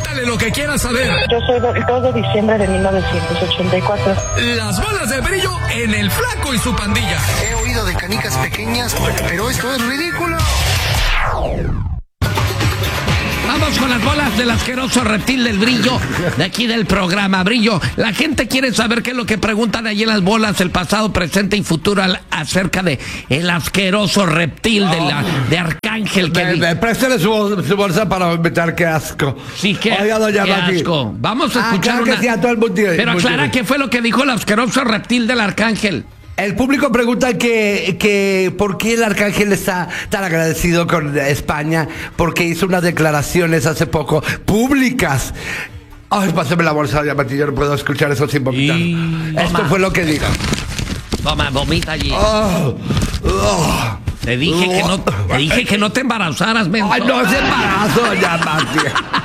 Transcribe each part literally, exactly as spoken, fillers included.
Pregúntale lo que quieras saber. Yo soy del dos de diciembre de mil novecientos ochenta y cuatro. Las bolas de Brillo en El Flaco y su pandilla. He oído de canicas pequeñas, pero esto es ridículo. Vamos con las bolas del asqueroso reptil del Brillo, de aquí del programa Brillo. La gente quiere saber qué es lo que preguntan allí en las bolas, el pasado, presente y futuro al, acerca de el asqueroso reptil de, la, de Arcángel. Que me, di... me, préstale su, su bolsa para vomitar, qué asco. Sí, qué, Oiga, doña qué Mati. asco. Vamos a Ah, escuchar claro una... que sí, a todo el mundo. Pero aclara qué fue lo que dijo el asqueroso reptil del Arcángel. El público pregunta que, que por qué el Arcángel está tan agradecido con España, porque hizo unas declaraciones hace poco públicas. Ay, pásame la bolsa, ya Mati, yo no puedo escuchar eso sin vomitar. Y... Esto Toma. fue lo que dijo. Toma, vomita allí. Oh, oh. Te dije que no, te dije que no te embarazaras, menso. Ay, no es embarazo, doña Mati.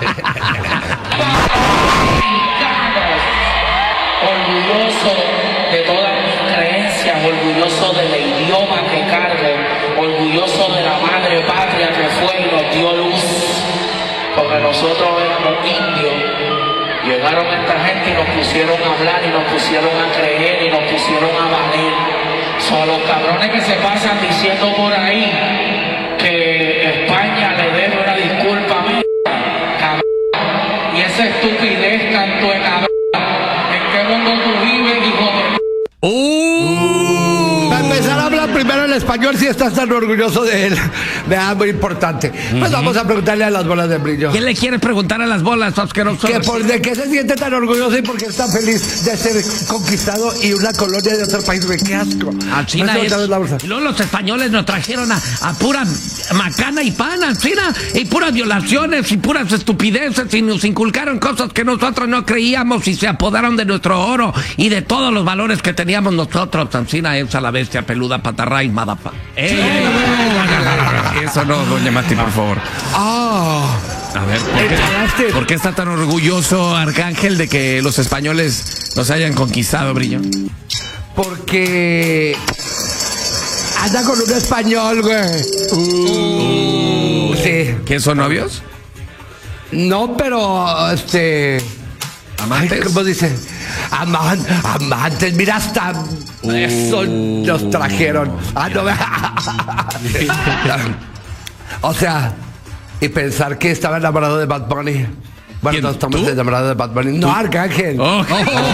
Orgulloso de todas mis creencias, orgulloso del idioma que cargo, orgulloso de la madre patria que fue y nos dio luz, porque nosotros éramos indios. Llegaron esta gente y nos pusieron a hablar y nos pusieron a creer y nos pusieron a valer. Son los cabrones que se pasan diciendo por ahí que España le debe una disculpa a mí, cabrón. Y esa estupidez tanto en la... ¿En qué mundo tú vives, hijo de... Uh, Para empezar a hablar primero en español si estás tan orgulloso de él. Vea, muy importante. Pues uh-huh. Vamos a preguntarle a las bolas de Brillo. ¿Qué le quieres preguntar a las bolas, asqueroso? Que por de qué se siente tan orgulloso y por qué está feliz de ser conquistado y una colonia de otro país. Güey, qué asco. A China no es... la bolsa. Y luego los españoles nos trajeron a, a pura macana y pan a China, y puras violaciones y puras estupideces, y nos inculcaron cosas que nosotros no creíamos y se apodaron de nuestro oro y de todos los valores que teníamos nosotros. China es a la bestia peluda patarray, madapa. ¡Ey, ey, ey! Eso no, doña Mati, por favor. Oh. A ver, ¿por qué, ¿por qué está tan orgulloso Arcángel de que los españoles nos hayan conquistado, Brillo? Porque anda con un español, güey. Uh, sí. ¿Qué son novios? No, pero este... ¿Amantes? Ay, ¿cómo dice? Aman, amantes, mira, hasta uh, eso nos trajeron. Ah, no, o sea, y pensar que estaba enamorado de Bad Bunny. Bueno, no estamos ¿tú? enamorados de Bad Bunny. No, Arcángel. Oh.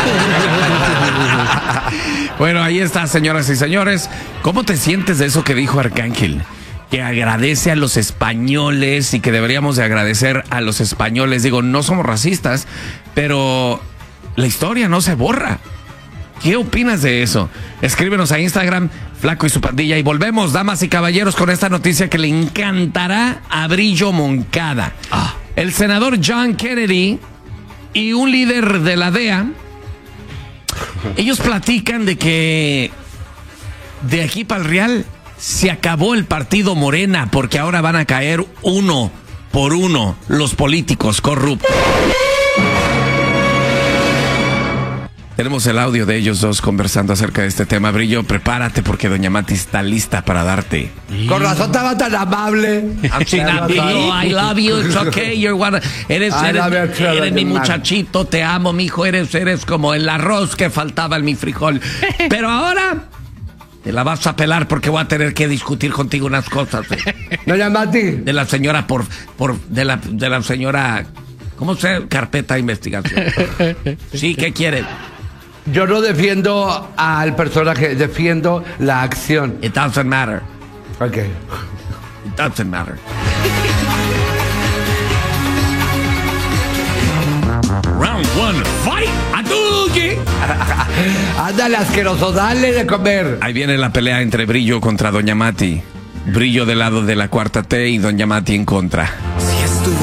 Bueno, ahí está, señoras y señores. ¿Cómo te sientes de eso que dijo Arcángel? Que agradece a los españoles y que deberíamos de agradecer a los españoles. Digo, no somos racistas, pero la historia no se borra. ¿Qué opinas de eso? Escríbenos a Instagram, Flaco y su pandilla, y volvemos, damas y caballeros, con esta noticia que le encantará a Brillo Moncada. Ah. El senador John Kennedy y un líder de la D E A, ellos platican de que de aquí para el Real se acabó el partido Morena, porque ahora van a caer uno por uno los políticos corruptos. Tenemos el audio de ellos dos conversando acerca de este tema. Brillo, prepárate porque doña Mati está lista para darte. Con razón estaba tan amable. I love you, it's okay, you're one. Eres, eres, eres mi muchachito, te amo, mijo, eres, eres como el arroz que faltaba en mi frijol. Pero ahora te la vas a pelar porque voy a tener que discutir contigo unas cosas. ¿Eh? Doña Mati. De la señora por, por, de la, de la señora, ¿cómo se carpeta de investigación? Sí, ¿qué quiere? Yo no defiendo al personaje, defiendo la acción. It doesn't matter. Ok. It doesn't matter. Round one, fight. Adugi. Ándale, asqueroso, dale de comer. Ahí viene la pelea entre Brillo contra doña Mati. Brillo del lado de la cuarta T y doña Mati en contra.